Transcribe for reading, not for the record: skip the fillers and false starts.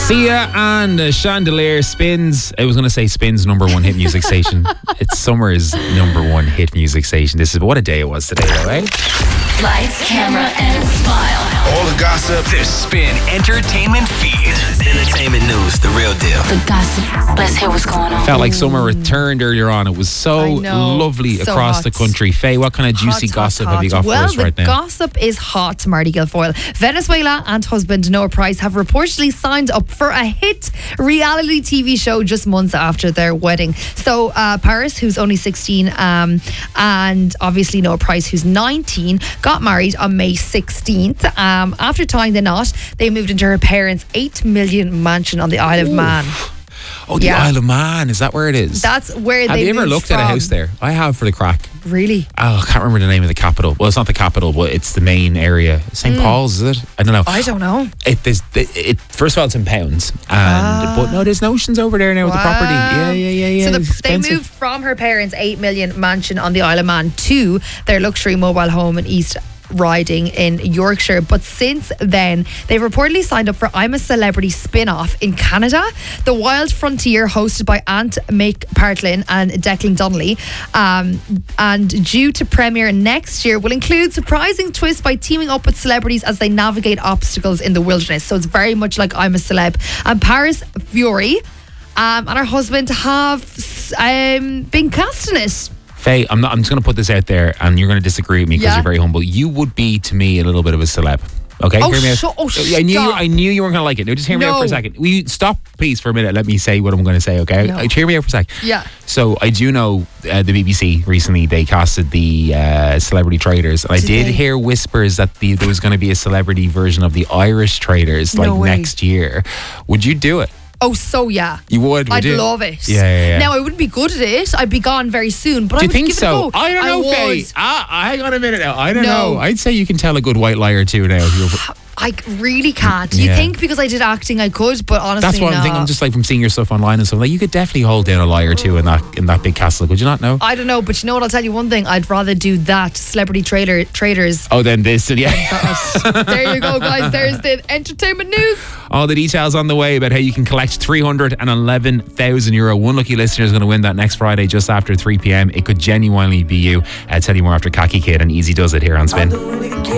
Sia and Chandelier spins. I was going to say spins number one hit music station. It's Summer's number one hit music station. This is what a day it was today, though, eh? Lights, camera, and smile. All the gossip. The Spin Entertainment Feed. Entertainment news, the real deal. The gossip. Let's hear what's going on. Felt like summer returned earlier on. It was so lovely so across hot. the country. Faye, what kind of juicy gossip have you got for us right now? Well, the gossip is hot, Marty Guilfoyle. Venezuela and husband Noah Price have reportedly signed up for a hit reality TV show just months after their wedding. So Paris, who's only 16, and obviously Noah Price, who's 19, got married on May 16th. After tying the knot, they moved into her parents' $8 million mansion on the Isle of Man. Oh, the Isle of Man. Is that where it is? That's where Have they you ever moved looked at a house there? I have, for the crack. Really? Oh, I can't remember the name of the capital. Well, it's not the capital, but it's the main area. St. Paul's, is it? I don't know. I don't know. First of all, it's in pounds. But no, there's notions over there now with the property. Yeah. So It's they expensive. moved from her parents' $8 million mansion on the Isle of Man to their luxury mobile home in East Riding in Yorkshire. But since then, they've reportedly signed up for I'm a Celebrity spin-off in Canada. The Wild Frontier, hosted by Ant McPartlin and Declan Donnelly, and due to premiere next year, will include surprising twists by teaming up with celebrities as they navigate obstacles in the wilderness. So it's very much like I'm a Celeb. And Paris Fury and her husband have been cast in it. Faye, I'm just going to put this out there, and you're going to disagree with me because you're very humble. You would be, to me, a little bit of a celeb. Okay, hear me out. I knew you weren't going to like it. Now, just hear me out for a second. Will you stop, please, for a minute? Let me say what I'm going to say, okay? No. Hear me out for a sec. Yeah. So, I do know the BBC recently, they casted the Celebrity Traders. And I did hear whispers that there was going to be a celebrity version of the Irish Traders, next year. Would you do it? Oh, so yeah. You would I'd you? love it. Yeah. Now, I wouldn't be good at it. I'd be gone very soon. But Do I you would think give so? it a go. I don't know, Faye. would. Hang on a minute now. I don't No. know. I'd say you can tell a good white lie or two now. If you're... I really can't. You think because I did acting I could, but honestly, That's what no. I'm thinking. I'm just like from seeing your stuff online and stuff. Like you could definitely hold down a lie or two in that big castle. Would you not know? I don't know, but you know what? I'll tell you one thing. I'd rather do that Celebrity Traders. Oh, then this, yeah. There you go, guys. There's the entertainment news. All the details on the way about how you can collect €311,000. One lucky listener is going to win that next Friday just after 3 p.m. It could genuinely be you. I'll tell you more after Khaki Kid and Easy Does It here on Spin.